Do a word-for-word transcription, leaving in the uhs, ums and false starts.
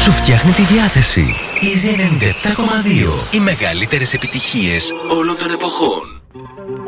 σου φτιάχνει τη διάθεση. Easy ενενήντα επτά κόμμα δύο. Οι μεγαλύτερες επιτυχίες όλων των εποχών.